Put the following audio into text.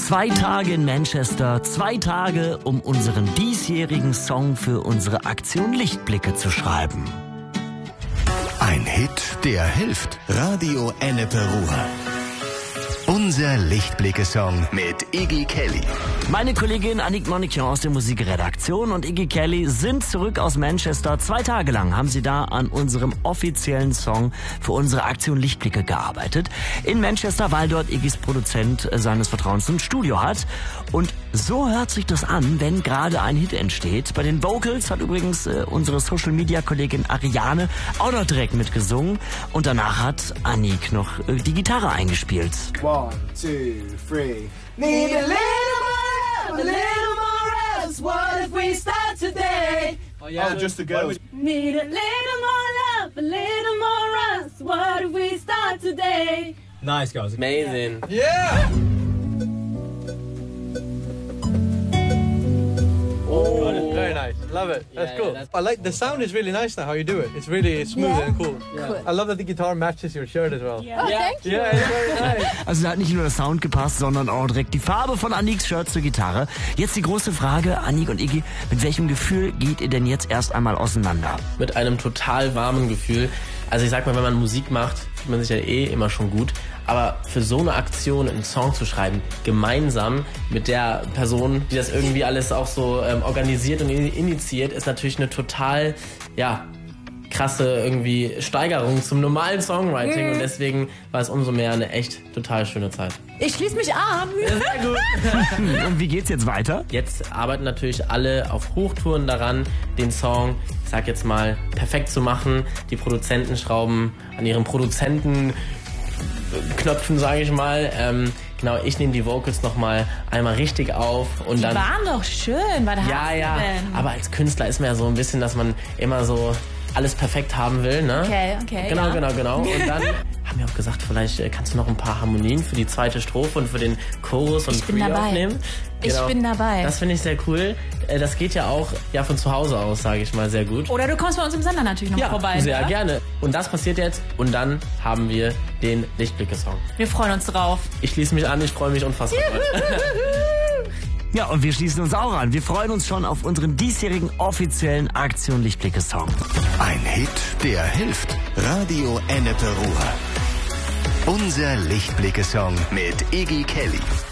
2 Tage in Manchester, 2 Tage, um unseren diesjährigen Song für unsere Aktion Lichtblicke zu schreiben. Ein Hit, der hilft. Radio Ennepe Ruhr. Unser Lichtblicke-Song mit Iggy Kelly. Meine Kollegin Annick Moniquian aus der Musikredaktion und Iggy Kelly sind zurück aus Manchester. 2 Tage lang haben sie da an unserem offiziellen Song für unsere Aktion Lichtblicke gearbeitet. In Manchester, weil dort Iggys Produzent seines Vertrauens ein Studio hat. Und so hört sich das an, wenn gerade ein Hit entsteht. Bei den Vocals hat übrigens unsere Social-Media-Kollegin Ariane auch noch direkt mitgesungen. Und danach hat Annick noch die Gitarre eingespielt. 1, 2, 3. Need a little more love, a little more else. What if we start today? Oh, yeah. Oh, just the girls. Need a little more love, a little more else. What if we start today? Nice, guys. Amazing. Yeah! Very nice. Love it. That's cool. I like the sound is really nice now how you do it. It's really smooth and cool. Cool. I love that the guitar matches your shirt as well. Oh, thank you. Yeah, it's very nice. Also da hat nicht nur der Sound gepasst, sondern auch direkt die Farbe von Anniks Shirt zur Gitarre. Jetzt die große Frage, Annick und Iggy, mit welchem Gefühl geht ihr denn jetzt erst einmal auseinander? Mit einem total warmen Gefühl. Also ich sag mal, wenn man Musik macht, fühlt man sich ja immer schon gut. Aber für so eine Aktion einen Song zu schreiben, gemeinsam mit der Person, die das irgendwie alles auch so organisiert und initiiert, ist natürlich eine total, krasse irgendwie Steigerung zum normalen Songwriting. Und deswegen war es umso mehr eine echt total schöne Zeit. Ich schließe mich an. Sehr gut. Und wie geht's jetzt weiter? Jetzt arbeiten natürlich alle auf Hochtouren daran, den Song, ich sag jetzt mal, perfekt zu machen. Die Produzenten schrauben an ihren Produzentenknöpfen, sage ich mal. Genau, ich nehme die Vocals nochmal einmal richtig auf. Und dann Waren doch schön. Was hast du denn? aber als Künstler ist man ja so ein bisschen, dass man immer so alles perfekt haben will, ne? Okay. Genau, ja. genau. Und dann haben wir auch gesagt, vielleicht kannst du noch ein paar Harmonien für die zweite Strophe und für den Chorus und Pre aufnehmen. Ich bin dabei. Das finde ich sehr cool. Das geht ja auch von zu Hause aus, sage ich mal, sehr gut. Oder du kommst bei uns im Sender natürlich noch vorbei. Sehr ne? gerne. Und das passiert jetzt und dann haben wir den Lichtblicke-Song. Wir freuen uns drauf. Ich schließe mich an, ich freue mich unfassbar. Ja, und wir schließen uns auch an. Wir freuen uns schon auf unseren diesjährigen offiziellen Aktion Lichtblicke-Song. Ein Hit, der hilft. Radio Ennepe Ruhr. Unser Lichtblicke-Song mit Iggy Kelly.